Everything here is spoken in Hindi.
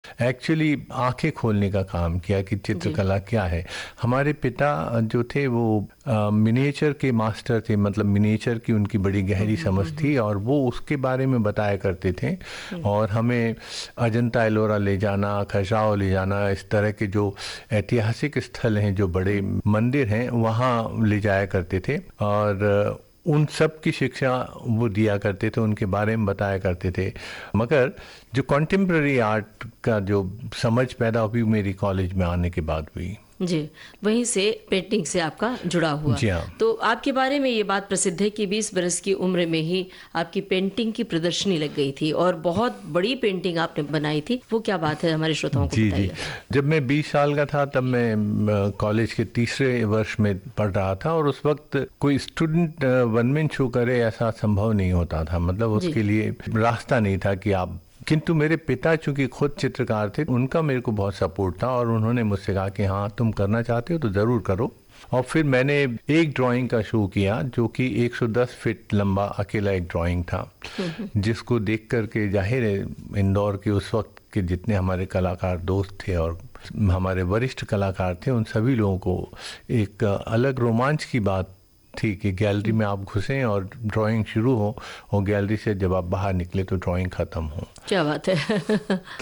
एक्चुअली आंखें खोलने का काम किया कि चित्रकला क्या है। हमारे पिता जो थे वो मिनिएचर के मास्टर थे, मतलब मिनिएचर की उनकी बड़ी गहरी समझ थी और वो उसके बारे में बताया करते थे और हमें अजंता एलोरा ले जाना, खजुराहो ले जाना, इस तरह के जो ऐतिहासिक स्थल हैं, जो बड़े मंदिर हैं, वहाँ ले जाया करते थे और उन सब की शिक्षा वो दिया करते थे, उनके बारे में बताया करते थे। मगर जो कॉन्टेम्प्ररी आर्ट का जो समझ पैदा हुई मेरी कॉलेज में आने के बाद हुई। जी, वहीं से पेंटिंग से आपका जुड़ा हुआ। जी हाँ। तो आपके बारे में ये बात प्रसिद्ध है कि 20 बरस की उम्र में ही आपकी पेंटिंग की प्रदर्शनी लग गई थी और बहुत बड़ी पेंटिंग आपने बनाई थी। वो क्या बात है, हमारे श्रोताओं को बताइए। जी, जब मैं 20 साल का था तब मैं कॉलेज के तीसरे वर्ष में पढ़ रहा था और उस वक्त कोई स्टूडेंट वन मैन शो करे ऐसा संभव नहीं होता था, मतलब उसके लिए रास्ता नहीं था कि आप। किंतु मेरे पिता चूंकि खुद चित्रकार थे, उनका मेरे को बहुत सपोर्ट था और उन्होंने मुझसे कहा कि हाँ तुम करना चाहते हो तो ज़रूर करो। और फिर मैंने एक ड्राइंग का शो किया जो कि 110 फीट लंबा अकेला एक ड्राइंग था, जिसको देख कर के जाहिर है इंदौर के उस वक्त के जितने हमारे कलाकार दोस्त थे और हमारे वरिष्ठ कलाकार थे, उन सभी लोगों को एक अलग रोमांच की बात थी कि गैलरी में आप घुसें और ड्राइंग शुरू हो और गैलरी से जब आप बाहर निकले तो ड्राइंग ख़त्म हो। क्या बात है।